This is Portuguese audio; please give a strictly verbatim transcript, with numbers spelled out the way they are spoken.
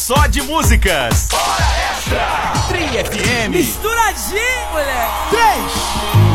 só de músicas. Hora Extra. Tri F M. Misturadinho, moleque. Três.